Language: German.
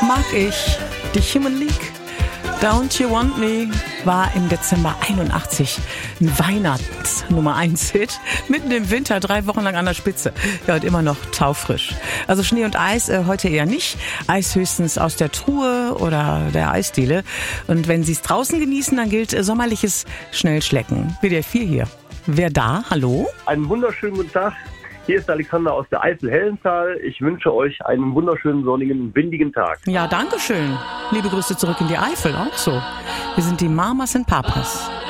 mag ich. Die Human League. Don't You Want Me war im Dezember 81 ein Weihnachts-Nummer 1-Hit. Mitten im Winter, 3 Wochen lang an der Spitze. Ja, und immer noch taufrisch. Also Schnee und Eis heute eher nicht. Eis höchstens aus der Truhe oder der Eisdiele. Und wenn Sie es draußen genießen, dann gilt sommerliches Schnellschlecken. WDR 4 hier. Wer da? Hallo? Einen wunderschönen guten Tag. Hier ist Alexander aus der Eifel-Hellental. Ich wünsche euch einen wunderschönen, sonnigen, windigen Tag. Ja, danke schön. Liebe Grüße zurück in die Eifel, auch so. Wir sind die Mamas and Papas.